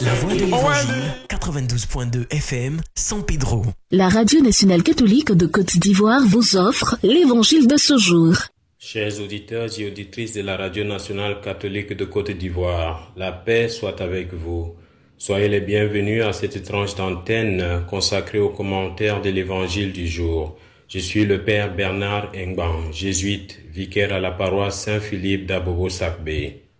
La Voix de l'Évangile, 92.2 FM, San Pedro. La Radio nationale catholique de Côte d'Ivoire vous offre l'Évangile de ce jour. Chers auditeurs et auditrices de la Radio nationale catholique de Côte d'Ivoire, la paix soit avec vous. Soyez les bienvenus à cette tranche d'antenne consacrée aux commentaires de l'Évangile du jour. Je suis le Père Bernard Ngban, jésuite, vicaire à la paroisse Saint-Philippe d'Abobo-Sakbé.